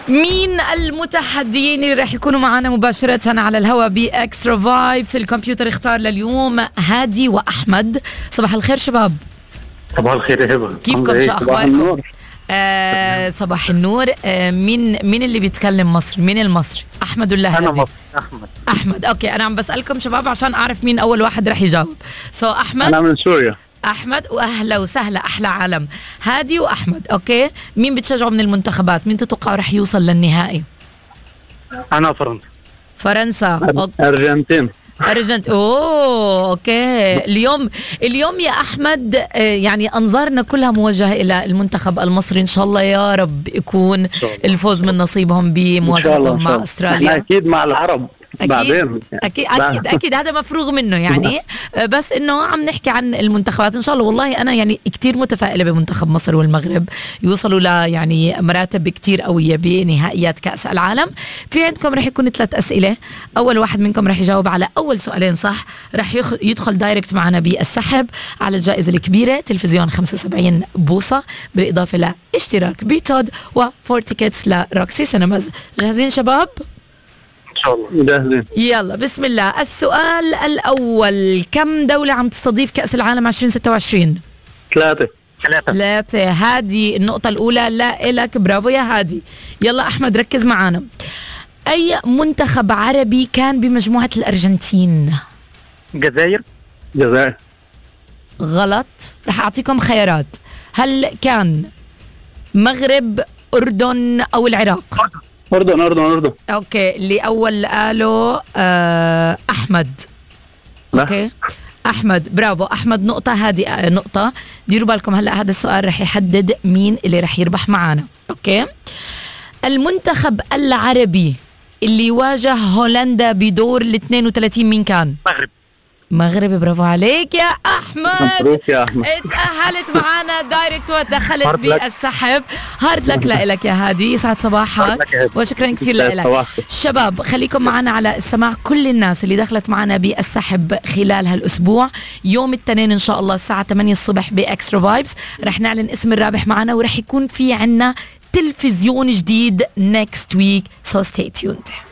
مين المتحديين اللي راح يكونوا معنا مباشرة على الهواء بإكسترا فايبس؟ الكمبيوتر اختار لليوم هادي وأحمد. صباح الخير شباب. صباح الخير يا هبة، كيفكم؟ شو أخباركم؟ صباح النور. مين اللي بيتكلم مصري؟ مين المصري؟ أحمد ولا هادي؟ أنا أحمد. أوكي، أنا عم بسألكم شباب عشان أعرف مين أول واحد رح يجاوب. أحمد. أنا من سوريا. أحمد، وأهلا وسهلا، أحلى عالم. هادي وأحمد. أوكي، مين بتشجعوا من المنتخبات؟ مين تتوقعوا رح يوصل للنهائي؟ أنا فرنسا. أرجنتين. اوكي. اليوم يا احمد، يعني انظارنا كلها موجهه الى المنتخب المصري. ان شاء الله يا رب يكون الفوز من نصيبهم بمواجهتهم مع استراليا. اكيد مع العرب بعدين. اكيد هذا مفروغ منه يعني. بس انه عم نحكي عن المنتخبات ان شاء الله. والله انا يعني كتير متفائله بمنتخب مصر والمغرب يوصلوا ل يعني مراتب كتير قويه بنهائيات كاس العالم. في عندكم رح يكون 3 اسئله. اول واحد منكم رح يجاوب على اول سؤالين صح، رح يدخل دايركت معنا بالسحب على الجائزه الكبيره، تلفزيون 75 بوصه، بالاضافه لاشتراك بتود و4 تيكتس لروكسي سينماز. جاهزين شباب؟ إن شاء الله جاهزين. يلا بسم الله. السؤال الأول، كم دولة عم تستضيف كأس العالم 2026؟ 3. هادي النقطة الأولى لا إلك، برافو يا هادي. يلا أحمد ركز معانا. أي منتخب عربي كان بمجموعة الأرجنتين؟ الجزائر. غلط. رح أعطيكم خيارات. هل كان مغرب، أردن أو العراق؟ أردن. اوكي، اللي اول قاله احمد. اوكي احمد، برافو احمد، نقطه. هذه نقطه. ديروا بالكم هلا هذا السؤال رح يحدد مين اللي رح يربح معنا. اوكي، المنتخب العربي اللي واجه هولندا بدور ال 32 مين كان؟ مغرب. برافو عليك يا احمد. مبروك يا احمد، اتأهلت معنا دايركت ودخلت بالسحب. هارد لك لك يا هادي، يسعد صباحك وشكرا كثير لك. شباب خليكم معنا على السماع. كل الناس اللي دخلت معنا بالسحب خلال هالاسبوع يوم الاثنين ان شاء الله الساعه 8 الصبح باكسترا فايبس رح نعلن اسم الرابح معنا، ورح يكون في عنا تلفزيون جديد next week, so stay tuned.